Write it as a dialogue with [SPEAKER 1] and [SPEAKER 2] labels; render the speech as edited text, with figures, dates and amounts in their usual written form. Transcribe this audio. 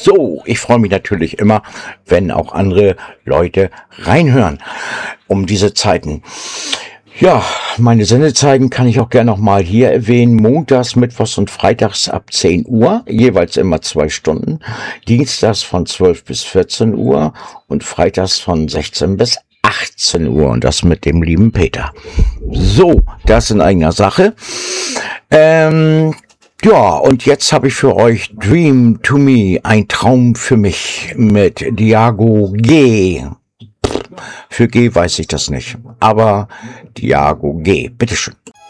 [SPEAKER 1] So, ich freue mich natürlich immer, wenn auch andere Leute reinhören um diese Zeiten. Ja, meine Sendezeiten kann ich auch gerne nochmal hier erwähnen. Montags, Mittwochs und Freitags ab 10 Uhr, jeweils immer 2 Stunden. Dienstags von 12 bis 14 Uhr und freitags von 16 bis 18 Uhr. Und das mit dem lieben Peter. So, das in eigener Sache. Ja, und jetzt habe ich für euch Dream to Me, ein Traum für mich mit Diago G. Für G weiß ich das nicht, aber Diago G. Bitteschön.